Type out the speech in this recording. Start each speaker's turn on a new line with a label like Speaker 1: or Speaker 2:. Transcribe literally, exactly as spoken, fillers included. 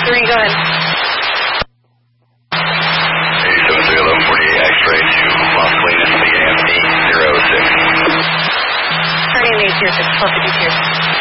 Speaker 1: three, go ahead.
Speaker 2: eighty-seven three eleven forty-eight, X-ray to Las Colinas, C A M eight zero six.
Speaker 1: Starting in eight zero six, four fifty-two.